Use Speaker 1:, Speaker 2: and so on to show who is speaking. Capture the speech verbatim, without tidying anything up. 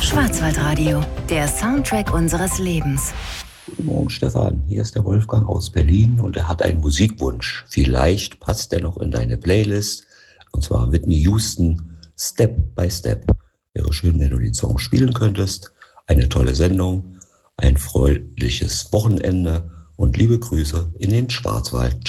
Speaker 1: Schwarzwaldradio, der Soundtrack unseres Lebens.
Speaker 2: Guten Morgen, Stefan. Hier ist der Wolfgang aus Berlin und er hat einen Musikwunsch. Vielleicht passt er noch in deine Playlist. Und zwar Whitney Houston, Step by Step. Wäre schön, wenn du den Song spielen könntest. Eine tolle Sendung, ein fröhliches Wochenende und liebe Grüße in den Schwarzwald.